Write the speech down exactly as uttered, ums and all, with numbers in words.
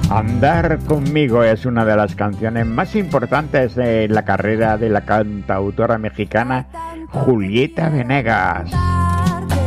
Andar conmigo es una de las canciones más importantes de la carrera de la cantautora mexicana Julieta Venegas.